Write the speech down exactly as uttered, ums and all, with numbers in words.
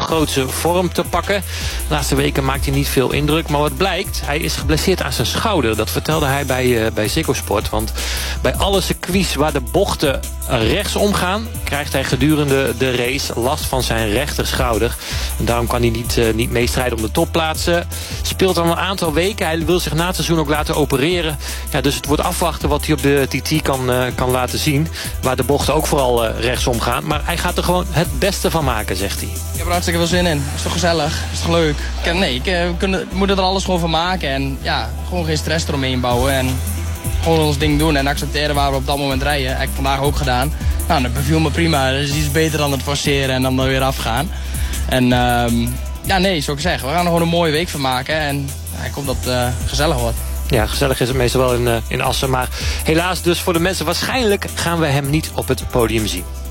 grootse vorm te pakken. De laatste weken maakt hij niet veel indruk. Maar wat blijkt, hij is geblesseerd aan zijn schouder. Dat vertelde hij bij, uh, bij Ziggo Sport. Want bij alle circuits waar de bochten rechtsom gaan, krijgt hij gedurende de race last van zijn rechterschouder. En daarom kan hij niet, uh, niet meestrijden om de topplaatsen. Speelt al een aantal weken. Hij wil zich na het seizoen ook laten opereren. Ja, dus het wordt afwachten wat hij op de T T kan, uh, kan laten zien. Waar de bochten ook vooral uh, rechtsom gaan. Maar hij gaat er gewoon het beste van maken, zegt hij. Ik heb er hartstikke veel zin in. Is toch gezellig? Is toch leuk? Ik, nee, ik, we kunnen, moeten er alles gewoon van maken. En ja, gewoon geen stress eromheen bouwen. En gewoon ons ding doen en accepteren waar we op dat moment rijden. Heb ik vandaag ook gedaan. Nou, dat beviel me prima. Dat is iets beter dan het forceren en dan er weer afgaan. En um, ja, nee, zou ik zeggen. We gaan er gewoon een mooie week van maken. En ja, ik hoop dat het uh, gezellig wordt. Ja, gezellig is het meestal wel in, uh, in Assen. Maar helaas dus voor de mensen, waarschijnlijk gaan we hem niet op het podium zien.